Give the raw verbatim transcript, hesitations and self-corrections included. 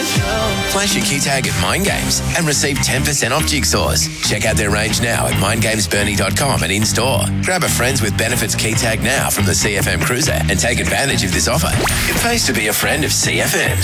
Place your key tag at Mind Games and receive ten percent off jigsaws. Check out their range now at mind games burnie dot com and in-store. Grab a Friends with Benefits key tag now from the C F M Cruiser and take advantage of this offer. It pays to be a friend of C F M's.